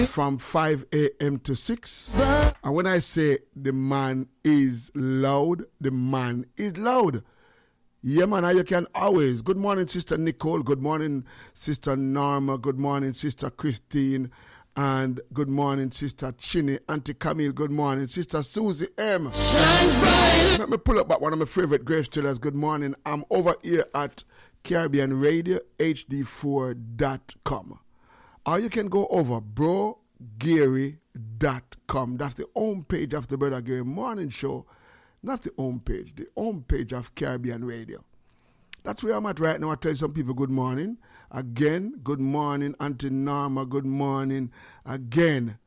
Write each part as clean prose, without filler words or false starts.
from 5 a.m. to 6. And when I say the man is loud, the man is loud. Yeah, man, you can always. Good morning, Sister Nicole. Good morning, Sister Norma. Good morning, Sister Christine. And good morning, Sister Chinny. Auntie Camille, good morning. Sister Susie M. Shines bright. Let me pull up one of my favorite grave thrillers. Good morning. I'm over here at Caribbean Radio, HD4.com. Or you can go over brogary.com. That's the home page of the Brother Gary Morning Show. Not the home page of Caribbean Radio. That's where I'm at right now. I tell some people good morning. Again, good morning, Auntie Norma. Good morning. Again,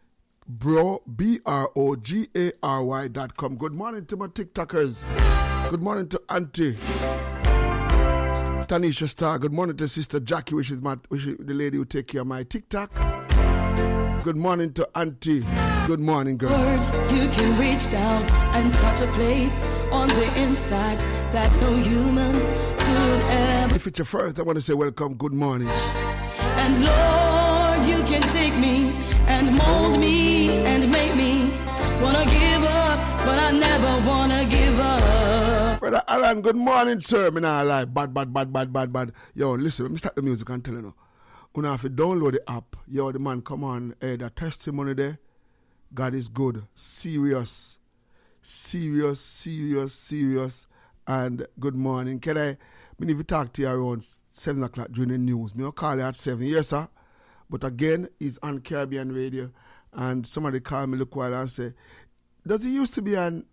BROGARY.com. Good morning to my TikTokers. Good morning to Auntie Tanisha Star. Good morning to Sister Jackie, which is the lady who take care of my TikTok. Good morning to Auntie. Good morning, girl. You can reach down and touch a place on the inside that no human could ever. If it's your first, I want to say welcome, good morning. And Lord, you can take me and mold me and make me wanna give up, but I never wanna give up. Brother Alan, good morning, sir. Me nah lie, bad. Yo, listen, let me start the music and tell you now. You have to download the app. Yo, the man, come on, the testimony there. God is good. Serious. And good morning. Can I if you talk to you around 7 o'clock during the news, me will call you at 7. Yes, sir. But again, he's on Caribbean Radio. And somebody called me look while and say, does he used to be on,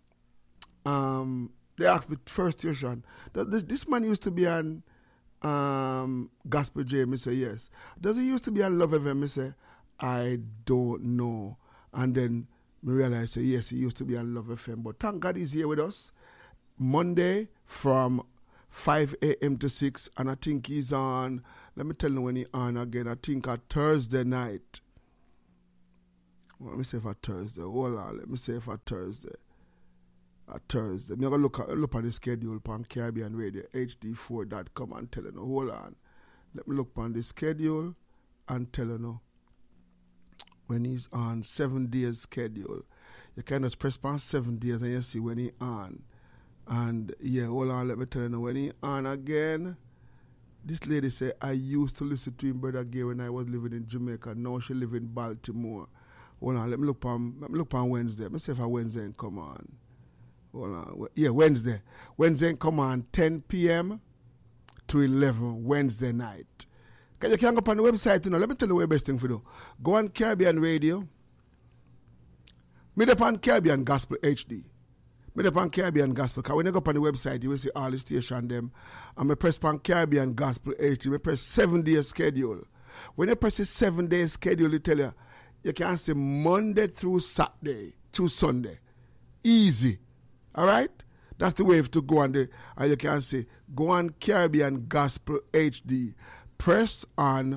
they asked me first station, this man used to be on Gospel J? Me say, yes. Does he used to be on Love FM? Me say, I don't know. And then me realize, say, yes, he used to be on Love FM. But thank God he's here with us. Monday from 5 a.m. to 6. And I think he's on, let me tell you when he's on again. I think on Thursday night. Let me say for Thursday. Hold on. Let me say for Thursday. Thursday. I'm going to look at the schedule on Caribbean Radio, HD4.com and tell you now. Hold on. Let me look on the schedule and tell you now. When he's on 7 days schedule. You can just press on 7 days and you see when he's on. And yeah, hold on, let me tell you now. When he's on again, this lady said, I used to listen to him, Brother Gay, when I was living in Jamaica. Now she live in Baltimore. Hold on, let me look on Wednesday. Let me see if Wednesday come on. Hold on. Yeah, Wednesday. Wednesday come on 10 p.m. to 11 Wednesday night. You can go on the website, you know. Let me tell you the best thing for you. Go on Caribbean Radio. Meet up on Caribbean Gospel HD. Meet up on Caribbean Gospel. Because when you go on the website, you will see all the station them. And I press on Caribbean Gospel HD. I press 7 day schedule. When you press the 7 day schedule, it tell you, you can say Monday through Saturday to Sunday. Easy. All right? That's the way to go on there. And you can say, go on Caribbean Gospel HD. Press on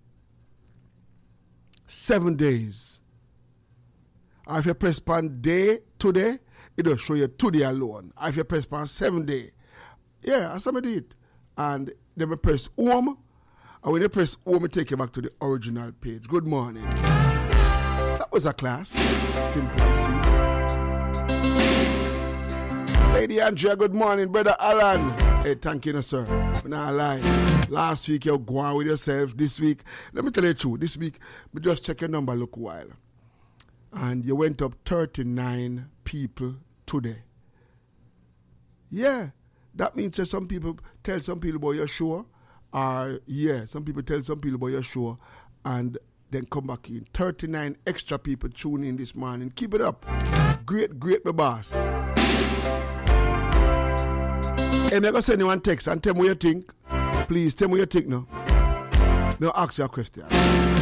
7 days. Or if you press on day today, it will show you today alone. Or if you press on 7 day, yeah, that's how I do it. And then we press home. And when you press home, it take you back to the original page. Good morning. That was a class. Simple and sweet. Lady Andrea, good morning. Brother Alan. Hey, thank you, sir. Nah, lie. Last week you go on with yourself. This week, let me tell you the truth. This week, we just check your number, look a while. And you went up 39 people today. Yeah. That means that some people tell some people about your show. Some people tell some people about your show. And then come back in. 39 extra people tune in this morning. Keep it up. Great, my boss. Hey, I'm going to send you one text and tell me what you think. Please, tell me what you think now. Now ask you a question.